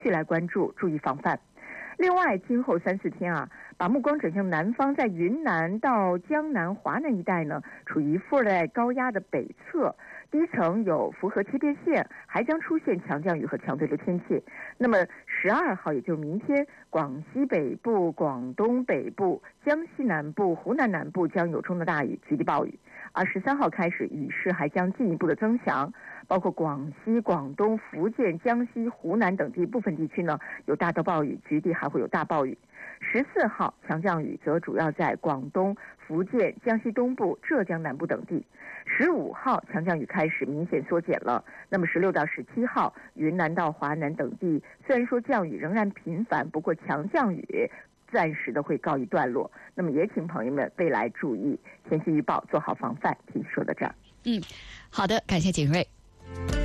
续来关注，注意防范。另外，今后3、4天把目光转向南方，在云南到江南、华南一带呢，处于副热带高压的北侧，低层有符合切片线，还将出现强降雨和强对流天气。那么12号，也就是明天，广西北部、广东北部、江西南部、湖南南部将有中到大雨、局地暴雨。而13号开始，雨势还将进一步的增强，包括广西、广东、福建、江西、湖南等地部分地区呢有大到暴雨，局地还会有大暴雨。14号强降雨则主要在广东、福建、江西东部、浙江南部等地。15号强降雨开始明显缩减了。那么16到17号，云南到华南等地虽然说降雨仍然频繁，不过强降雨暂时的会告一段落。那么也请朋友们未来注意天气预报，做好防范。听说到这儿。 好的，感谢景睿。